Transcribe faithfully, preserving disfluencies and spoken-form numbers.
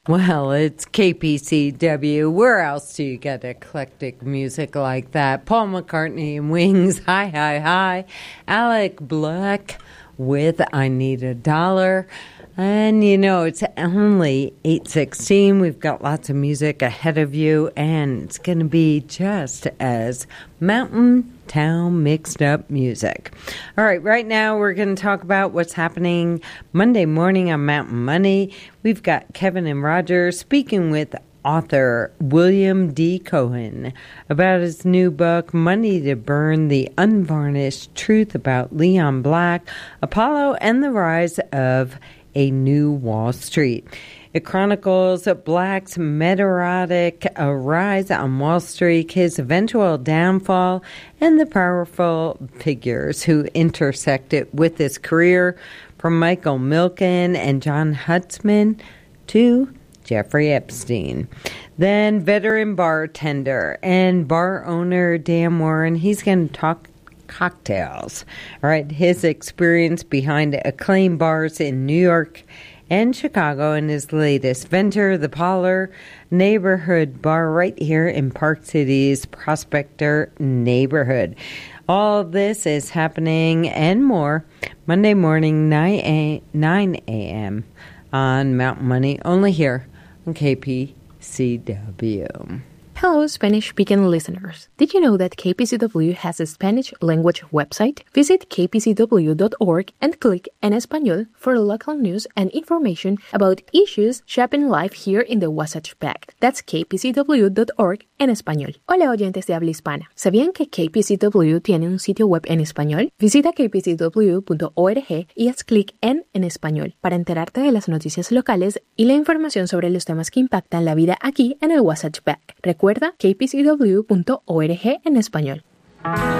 Well, it's K P C W. Where else do you get eclectic music like that? Paul McCartney and Wings, Hi, Hi, Hi. Alec Black with I Need a Dollar. And, you know, it's only eight sixteen. We've got lots of music ahead of you, and it's going to be just as mountain town mixed up music. All right, right now we're going to talk about what's happening Monday morning on Mountain Money. We've got Kevin and Roger speaking with author William D. Cohen about his new book, Money to Burn, The Unvarnished Truth About Leon Black, Apollo, and the Rise of a New Wall Street. It chronicles Black's meteoric uh, rise on Wall Street, his eventual downfall, and the powerful figures who intersected with his career, from Michael Milken and John Huntsman to Jeffrey Epstein. Then veteran bartender and bar owner Dan Warren, he's going to talk cocktails. All right, his experience behind acclaimed bars in New York and Chicago, and his latest venture, the Parlor Neighborhood Bar, right here in Park City's Prospector neighborhood. All of this is happening and more Monday morning, nine a.m. on Mountain Money, only here on K P C W. Hello, Spanish-speaking listeners. Did you know that K P C W has a Spanish language website? Visit k p c w dot org and click En Español for local news and information about issues shaping life here in the Wasatch Back. That's k p c w dot org en español. Hola, oyentes de habla hispana. ¿Sabían que K P C W tiene un sitio web en español? Visita k p c w punto org y haz clic en En Español para enterarte de las noticias locales y la información sobre los temas que impactan la vida aquí en el Wasatch Back. Recuerda k p c w punto org en español.